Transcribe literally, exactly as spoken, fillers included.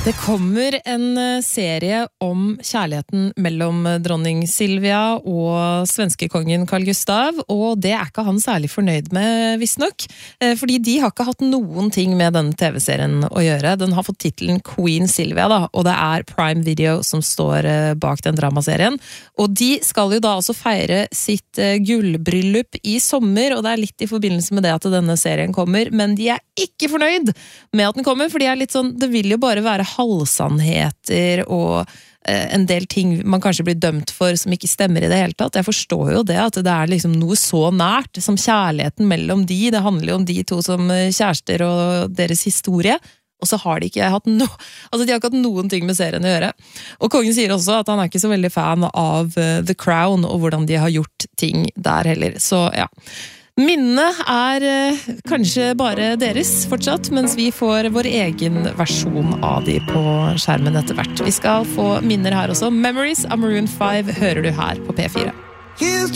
Det kommer en serie om kjærligheten mellom dronning Silvia og svenskekongen Carl Gustav, og det er ikke han særlig fornøyd med, visstnok. Fordi de har ikke hatt noen ting med denne tv-serien å gjøre. Den har fått titelen Queen Silvia, da, og det er Prime Video som står bak den dramaserien. Og de skal jo da også feire sitt gullbryllup i sommer, og det er litt i forbindelse med det at denne serien kommer, men de er ikke fornøyd med at den kommer, for de er litt sånn, det vil jo bare være halvsannheter og eh, en del ting man kanskje blir dømt for som ikke stemmer i det hele tatt. Jeg forstår jo det, at det er liksom noe så nært som kjærligheten mellom de. Det handler jo om de to som kjærester og deres historie. Og så har de ikke hatt no, altså de har ikke hatt noen ting med serien å gjøre. Og kongen sier også at han er ikke så veldig fan av uh, The Crown og hvordan de har gjort ting der heller. Så ja. Minnet er eh, kanskje bare deres fortsatt, mens vi får vår egen versjon av de på skjermen etter hvert. Vi skal få minner her også. Memories av Maroon five hører du her på P fire.